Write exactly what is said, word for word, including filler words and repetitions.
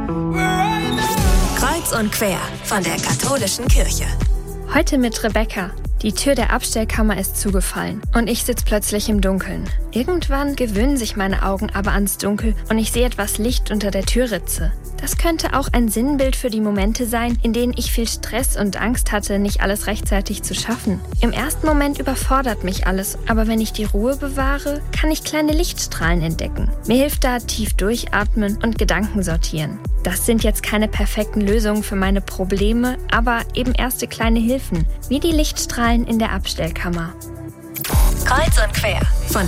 Kreuz und quer von der katholischen Kirche. Heute mit Rebecca. Die Tür der Abstellkammer ist zugefallen und ich sitze plötzlich im Dunkeln. Irgendwann gewöhnen sich meine Augen aber ans Dunkel und ich sehe etwas Licht unter der Türritze. Das könnte auch ein Sinnbild für die Momente sein, in denen ich viel Stress und Angst hatte, nicht alles rechtzeitig zu schaffen. Im ersten Moment überfordert mich alles, aber wenn ich die Ruhe bewahre, kann ich kleine Lichtstrahlen entdecken. Mir hilft da tief durchatmen und Gedanken sortieren. Das sind jetzt keine perfekten Lösungen für meine Probleme, aber eben erste kleine Hilfen, wie die Lichtstrahlen in der Abstellkammer. Kreuz und quer von